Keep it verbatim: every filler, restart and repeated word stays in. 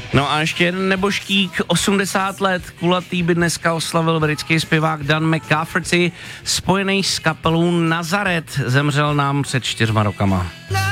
No a ještě jeden nebožtík, osmdesát let, kulatý by dneska oslavil britský zpěvák Dan McCafferty, spojený s kapelou Nazaret, zemřel nám před čtyřma rokama.